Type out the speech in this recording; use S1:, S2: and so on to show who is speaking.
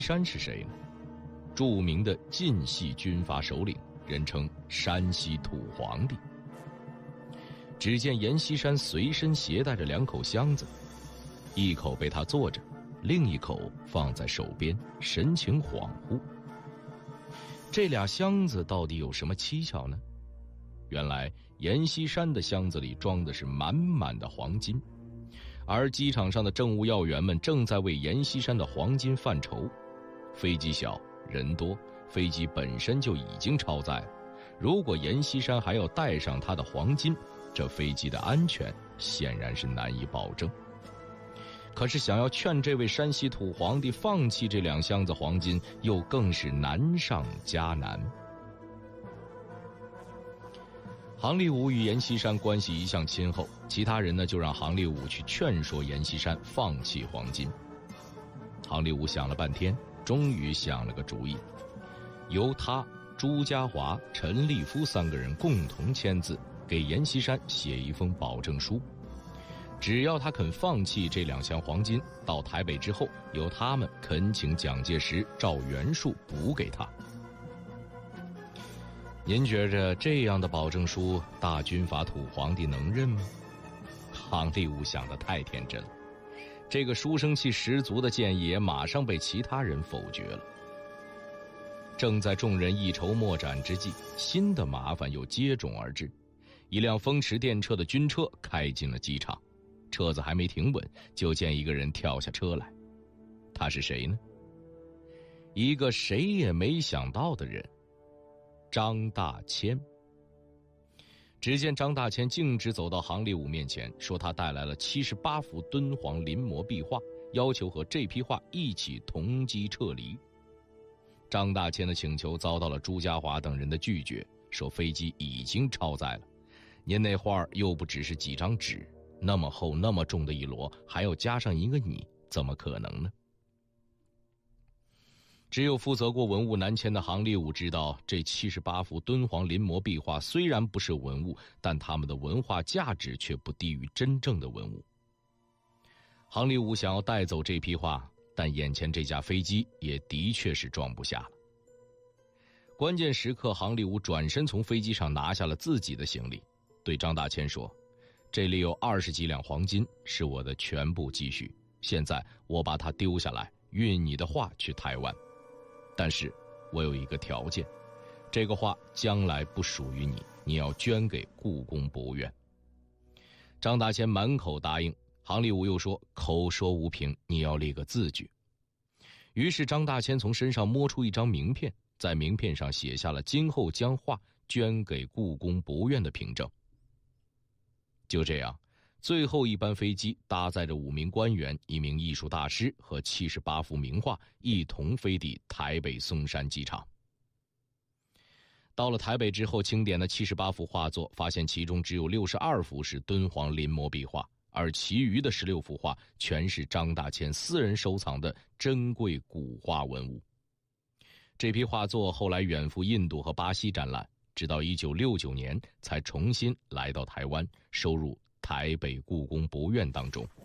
S1: 山是谁呢？著名的晋系军阀首领，人称山西土皇帝。只见阎锡山随身携带着2口箱子，一口被他坐着，另一口放在手边，神情恍惚。这俩箱子到底有什么蹊跷呢？原来阎锡山的箱子里装的是满满的黄金，而机场上的政务要员们正在为阎锡山的黄金犯愁。飞机小，人多，飞机本身就已经超载了，如果阎锡山还要带上他的黄金，这飞机的安全显然是难以保证。可是想要劝这位山西土皇帝放弃这2箱子黄金，又更是难上加难。杭立武与阎锡山关系一向亲厚，其他人呢就让杭立武去劝说阎锡山放弃黄金。杭立武想了半天，终于想了个主意，由他、朱家骅、陈立夫3个人共同签字，给阎锡山写一封保证书，只要他肯放弃这2箱黄金，到台北之后由他们恳请蒋介石照原数补给他。您觉着这样的保证书，大军阀土皇帝能认吗？杭立武想得太天真了，这个书生气十足的建议也马上被其他人否决了。正在众人一筹莫展之际，新的麻烦又接踵而至。一辆风驰电掣的军车开进了机场，车子还没停稳，就见一个人跳下车来。他是谁呢？一个谁也没想到的人，张大千。只见张大千径直走到杭立武面前，说他带来了78幅敦煌临摹壁画，要求和这批画一起同机撤离。张大千的请求遭到了朱家骅等人的拒绝，说飞机已经超载了，您那画又不只是几张纸，那么厚那么重的一摞，还要加上一个你，怎么可能呢？只有负责过文物南迁的杭立武知道，这78幅敦煌临摹壁画虽然不是文物，但它们的文化价值却不低于真正的文物。杭立武想要带走这批画，但眼前这架飞机也的确是装不下了。关键时刻，杭立武转身从飞机上拿下了自己的行李，对张大千说：“这里有20几两黄金，是我的全部积蓄，现在我把它丢下来，运你的画去台湾。但是我有一个条件，这个画将来不属于你，你要捐给故宫博物院。”张大千满口答应，杭立武又说：“口说无凭，你要立个字据。”于是张大千从身上摸出一张名片，在名片上写下了今后将画捐给故宫博物院的凭证。就这样，最后一班飞机搭载着5名官员、1名艺术大师和78幅名画，一同飞抵台北松山机场。到了台北之后，清点的78幅画作，发现其中只有62幅是敦煌临摹壁画，而其余的16幅画全是张大千私人收藏的珍贵古画文物。这批画作后来远赴印度和巴西展览，直到1969年才重新来到台湾，收入台北故宫博物院当中。